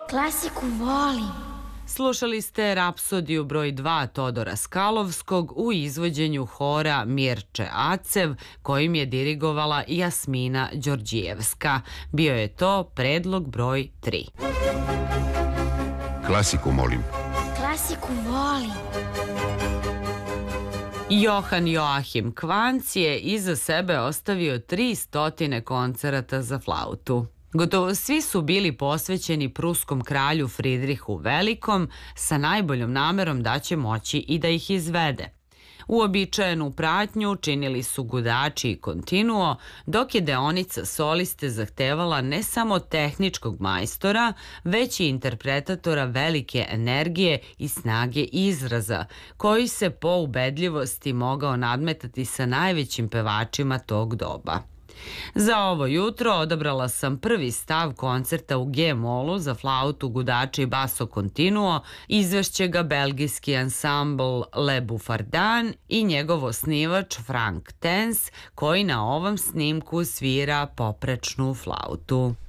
Klasiku volim. Slušali ste Rapsodiju broj 2 Todora Skalovskog u izvođenju hora Mirče Acev, kojim je dirigovala Jasmina Đorđijevska. Bio je to predlog broj 3. Klasiku molim. Klasiku volim. Johan Joachim Kvanc je iza sebe ostavio 300 koncerata za flautu. Gotovo svi su bili posvećeni pruskom kralju Fridrihu Velikom sa najboljom namerom da će moći i da ih izvede. Uobičajenu pratnju činili su gudači i kontinuo, dok je deonica soliste zahtevala ne samo tehničkog majstora, već i interpretatora velike energije i snage izraza, koji se po ubedljivosti mogao nadmetati sa najvećim pevačima tog doba. Za ovo jutro odabrala sam prvi stav koncerta u G-molu za flautu, gudače i basso continuo, izvešće ga belgijski ansambl Le Buffardan i njegov osnivač Frank Tens, koji na ovom snimku svira poprečnu flautu.